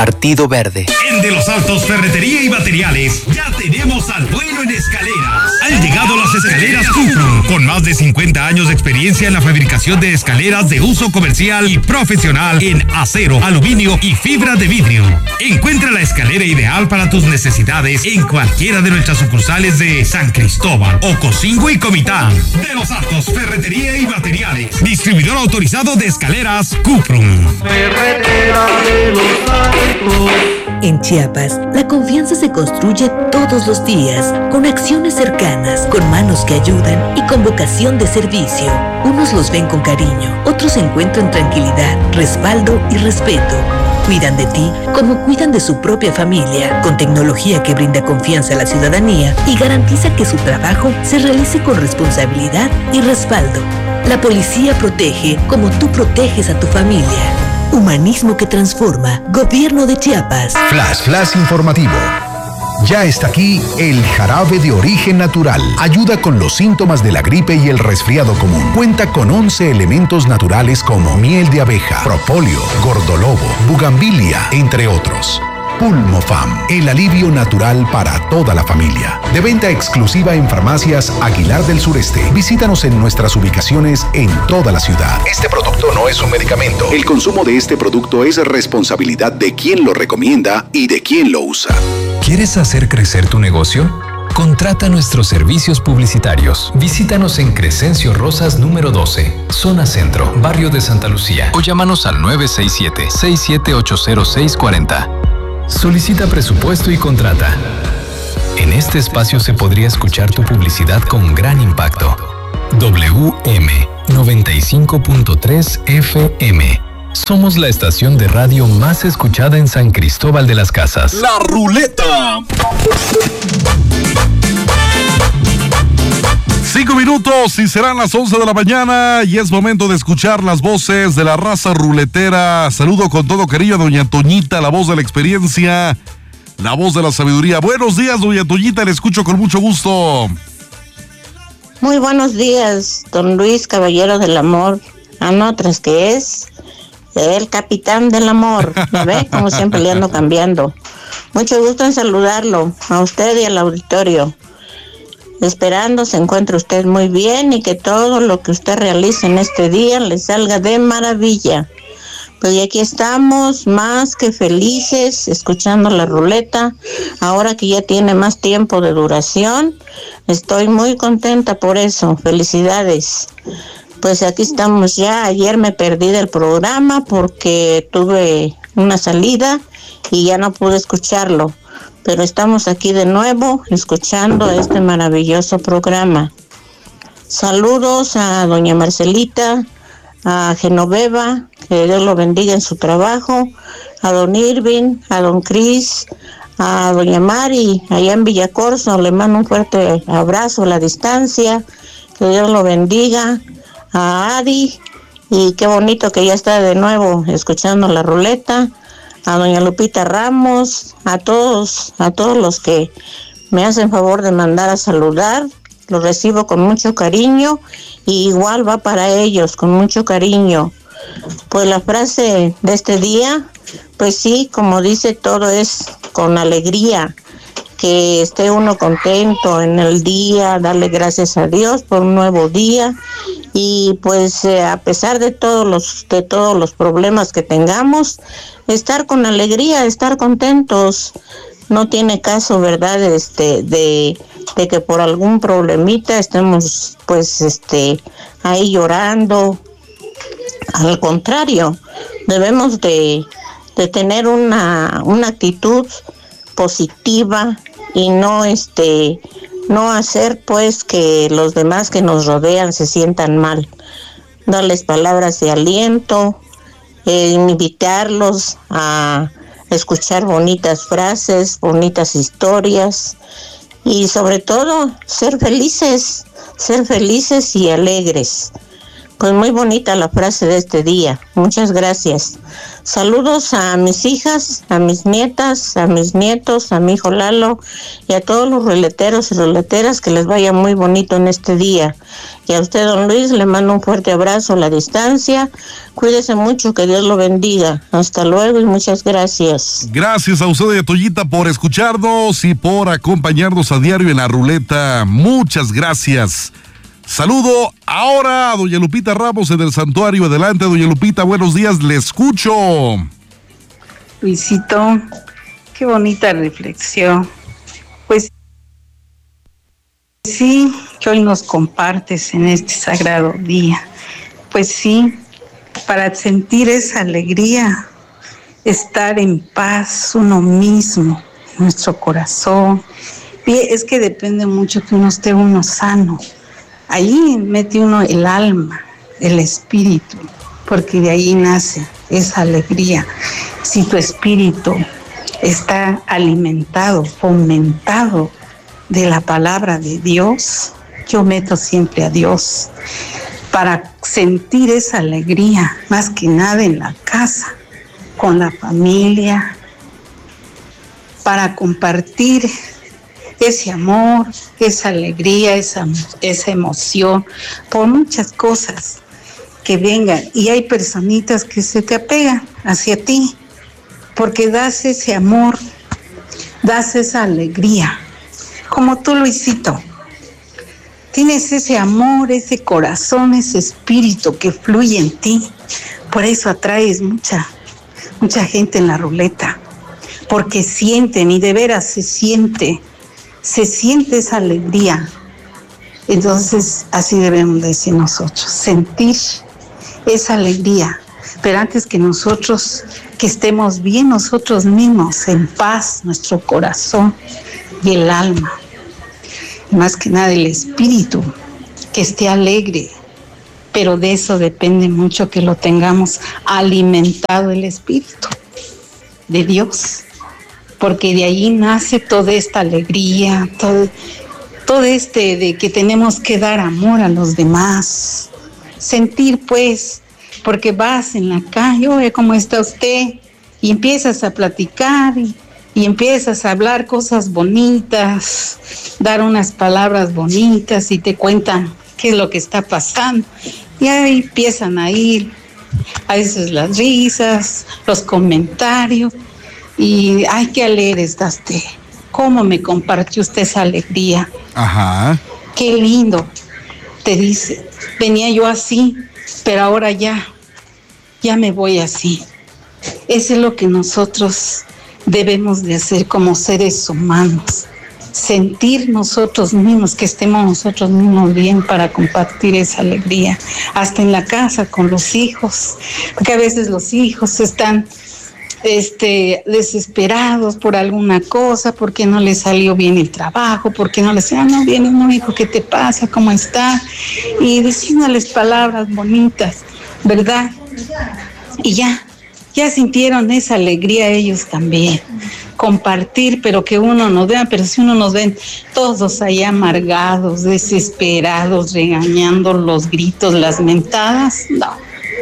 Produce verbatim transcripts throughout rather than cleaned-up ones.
Partido Verde. En De los Altos Ferretería y Materiales ya tenemos al bueno en escaleras. Han llegado las escaleras Cuprum, con más de cincuenta años de experiencia en la fabricación de escaleras de uso comercial y profesional en acero, aluminio y fibra de vidrio. Encuentra la escalera ideal para tus necesidades en cualquiera de nuestras sucursales de San Cristóbal, Ocosingo y Comitán. De los Altos Ferretería y Materiales, distribuidor autorizado de escaleras Cuprum. Ferretera de los Altos. En Chiapas, la confianza se construye todos los días, con acciones cercanas, con manos que ayudan y con vocación de servicio. Unos los ven con cariño, otros encuentran tranquilidad, respaldo y respeto. Cuidan de ti como cuidan de su propia familia, con tecnología que brinda confianza a la ciudadanía y garantiza que su trabajo se realice con responsabilidad y respaldo. La policía protege como tú proteges a tu familia. Humanismo que transforma. Gobierno de Chiapas. Flash, flash informativo. Ya está aquí el jarabe de origen natural. Ayuda con los síntomas de la gripe y el resfriado común. Cuenta con once elementos naturales como miel de abeja, propóleo, gordolobo, bugambilia, entre otros. Pulmofam, el alivio natural para toda la familia. De venta exclusiva en farmacias Aguilar del Sureste. Visítanos en nuestras ubicaciones en toda la ciudad. Este producto no es un medicamento. El consumo de este producto es responsabilidad de quien lo recomienda y de quien lo usa. ¿Quieres hacer crecer tu negocio? Contrata nuestros servicios publicitarios. Visítanos en Crescencio Rosas número doce, Zona Centro, Barrio de Santa Lucía. O llámanos al nueve seis siete, seis siete ocho cero seis cuatro cero. Solicita presupuesto y contrata. En este espacio se podría escuchar tu publicidad con gran impacto. W M noventa y cinco punto tres F M. Somos la estación de radio más escuchada en San Cristóbal de las Casas. La Ruleta. Cinco minutos y serán las once de la mañana y es momento de escuchar las voces de la raza ruletera. Saludo con todo cariño a doña Toñita, la voz de la experiencia, la voz de la sabiduría. Buenos días, doña Toñita, le escucho con mucho gusto. Muy buenos días, don Luis, caballero del amor. A otras que es el capitán del amor. ¿Me ve? Como siempre le ando cambiando. Mucho gusto en saludarlo, a usted y al auditorio. Esperando se encuentre usted muy bien y que todo lo que usted realice en este día le salga de maravilla. Pues y aquí estamos más que felices escuchando la ruleta. Ahora que ya tiene más tiempo de duración, estoy muy contenta por eso. Felicidades. Pues aquí estamos ya. Ayer me perdí del programa porque tuve una salida y ya no pude escucharlo. Pero estamos aquí de nuevo escuchando este maravilloso programa. Saludos a doña Marcelita, a Genoveva, que Dios lo bendiga en su trabajo, a don Irving, a don Cris, a doña Mari, allá en Villacorso, le mando un fuerte abrazo a la distancia, que Dios lo bendiga, a Adi, y qué bonito que ya está de nuevo escuchando la ruleta, a doña Lupita Ramos, a todos, a todos los que me hacen favor de mandar a saludar, los recibo con mucho cariño y igual va para ellos con mucho cariño. Pues la frase de este día, pues sí, como dice, todo es con alegría, que esté uno contento en el día, darle gracias a Dios por un nuevo día y pues eh, a pesar de todos los de todos los problemas que tengamos, estar con alegría, estar contentos. No tiene caso, ¿verdad? Este de de que por algún problemita estemos pues este ahí llorando. Al contrario, debemos de de tener una una actitud positiva y no este no hacer pues que los demás que nos rodean se sientan mal. Darles palabras de aliento, eh, invitarlos a escuchar bonitas frases, bonitas historias y sobre todo ser felices, ser felices y alegres. Pues muy bonita la frase de este día. Muchas gracias. Saludos a mis hijas, a mis nietas, a mis nietos, a mi hijo Lalo y a todos los ruleteros y ruleteras, que les vaya muy bonito en este día. Y a usted, don Luis, le mando un fuerte abrazo a la distancia. Cuídese mucho, que Dios lo bendiga. Hasta luego y muchas gracias. Gracias a usted y a Toyita por escucharnos y por acompañarnos a diario en la ruleta. Muchas gracias. Saludo ahora a doña Lupita Ramos en el santuario. Adelante, doña Lupita, buenos días, le escucho. Luisito, qué bonita reflexión. Pues sí, que hoy nos compartes en este sagrado día. Pues sí, para sentir esa alegría, estar en paz uno mismo, en nuestro corazón. Y es que depende mucho que uno esté uno sano. Ahí mete uno el alma, el espíritu, porque de ahí nace esa alegría. Si tu espíritu está alimentado, fomentado de la palabra de Dios, yo meto siempre a Dios para sentir esa alegría, más que nada en la casa, con la familia, para compartir ese amor, esa alegría, esa, esa emoción, por muchas cosas que vengan. Y hay personitas que se te apegan hacia ti, porque das ese amor, das esa alegría, como tú, Luisito. Tienes ese amor, ese corazón, ese espíritu que fluye en ti. Por eso atraes mucha, mucha gente en la ruleta, porque sienten, y de veras se siente, se siente esa alegría. Entonces así debemos decir nosotros, sentir esa alegría, pero antes que nosotros, que estemos bien nosotros mismos, en paz, nuestro corazón y el alma, y más que nada el espíritu, que esté alegre. Pero de eso depende mucho que lo tengamos alimentado, el espíritu de Dios, porque de ahí nace toda esta alegría, todo, todo este de que tenemos que dar amor a los demás, sentir pues, porque vas en la calle, oye, ¿cómo está usted? Y empiezas a platicar y, y empiezas a hablar cosas bonitas, dar unas palabras bonitas y te cuentan qué es lo que está pasando. Y ahí empiezan a ir a veces las risas, los comentarios. Y, ay, qué alegre está usted. ¿Cómo me compartió usted esa alegría? Ajá. Qué lindo. Te dice, venía yo así, pero ahora ya, ya me voy así. Eso es lo que nosotros debemos de hacer como seres humanos. Sentir nosotros mismos, que estemos nosotros mismos bien para compartir esa alegría. Hasta en la casa, con los hijos. Porque a veces los hijos están Este, desesperados por alguna cosa, porque no les salió bien el trabajo, porque no les, ah, no viene, no, hijo, ¿qué te pasa? ¿Cómo está? Y diciéndoles palabras bonitas, ¿verdad? Y ya, ya sintieron esa alegría ellos también. Compartir, pero que uno nos vea, pero si uno nos ven todos ahí amargados, desesperados, regañando, los gritos, las mentadas, no.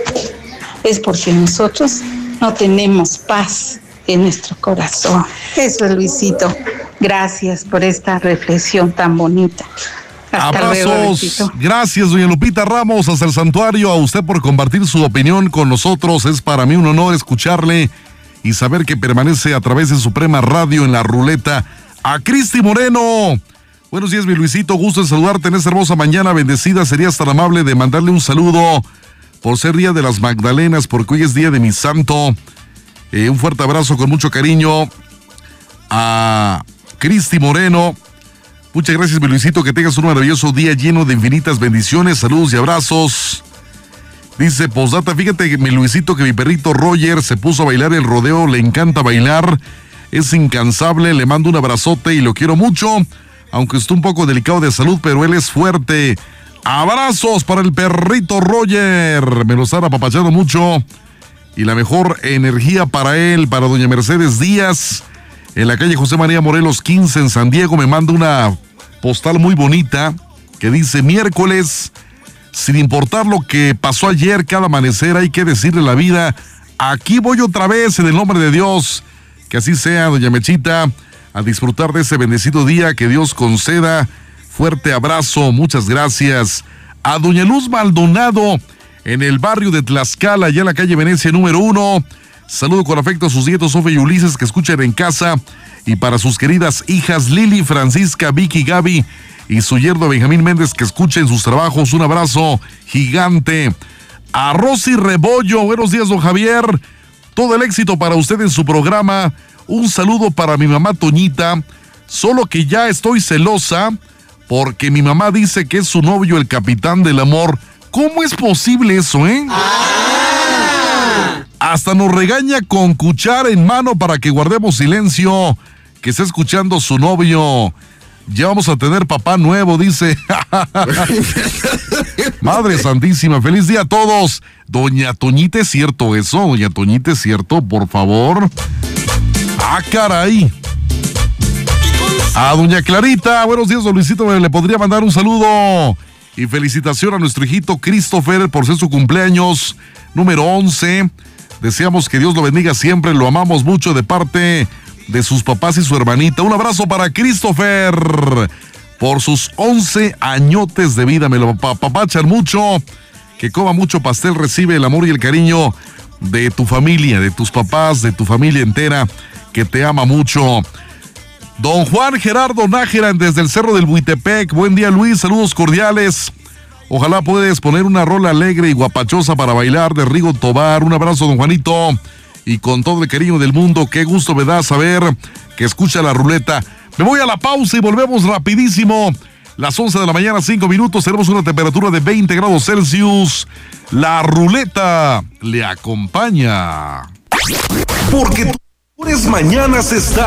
Es porque nosotros no tenemos paz en nuestro corazón. Eso es, Luisito. Gracias por esta reflexión tan bonita. Hasta Abrazos. Luego, Luisito. Gracias, doña Lupita Ramos, hasta el santuario. A usted por compartir su opinión con nosotros. Es para mí un honor escucharle y saber que permanece a través de Suprema Radio en la ruleta. A Cristi Moreno. Buenos días, mi Luisito. Gusto en saludarte en esta hermosa mañana bendecida. Serías tan amable de mandarle un saludo por ser Día de las Magdalenas, porque hoy es Día de mi santo. Eh, un fuerte abrazo con mucho cariño a Cristi Moreno. Muchas gracias, mi Luisito, que tengas un maravilloso día lleno de infinitas bendiciones, saludos y abrazos. Dice postdata, fíjate, mi Luisito, que mi perrito Roger se puso a bailar el rodeo, le encanta bailar, es incansable, le mando un abrazote y lo quiero mucho, aunque esté un poco delicado de salud, pero él es fuerte. Abrazos para el perrito Roger, me lo están apapachando mucho. Y la mejor energía para él, para doña Mercedes Díaz, en la calle José María Morelos quince en San Diego. Me manda una postal muy bonita que dice: miércoles sin importar lo que pasó ayer, cada amanecer hay que decirle a la vida, aquí voy otra vez en el nombre de Dios. Que así sea, doña Mechita, a disfrutar de ese bendecido día que Dios conceda. Fuerte abrazo, muchas gracias. A doña Luz Maldonado, en el barrio de Tlaxcala, allá en la calle Venecia número uno. Saludo con afecto a sus nietos Sofía y Ulises que escuchan en casa. Y para sus queridas hijas Lili, Francisca, Vicky, Gaby y su yerno Benjamín Méndez que escuchen sus trabajos. Un abrazo gigante. A Rosy Rebollo, buenos días, don Javier. Todo el éxito para usted en su programa. Un saludo para mi mamá Toñita. Solo que ya estoy celosa porque mi mamá dice que es su novio el capitán del amor. ¿Cómo es posible eso, eh? Ah. Hasta nos regaña con cuchara en mano para que guardemos silencio. Que está escuchando su novio. Ya vamos a tener papá nuevo, dice. Madre santísima, feliz día a todos. Doña Toñita, ¿es cierto eso? Doña Toñita, ¿es cierto? Por favor. Ah, caray. A doña Clarita, buenos días, don Luisito, le podría mandar un saludo y felicitación a nuestro hijito Christopher por ser su cumpleaños número once. Deseamos que Dios lo bendiga siempre, lo amamos mucho de parte de sus papás y su hermanita. Un abrazo para Christopher por sus once añotes de vida. Me lo papachan mucho, que coma mucho pastel, recibe el amor y el cariño de tu familia, de tus papás, de tu familia entera, que te ama mucho. Don Juan Gerardo Nájera desde el Cerro del Buitepec. Buen día, Luis, saludos cordiales. Ojalá puedes poner una rola alegre y guapachosa para bailar de Rigo Tobar. Un abrazo, don Juanito. Y con todo el cariño del mundo, qué gusto me da saber que escucha la ruleta. Me voy a la pausa y volvemos rapidísimo. Las once de la mañana, cinco minutos, tenemos una temperatura de veinte grados Celsius. La ruleta le acompaña. Porque tus mejores mañanas están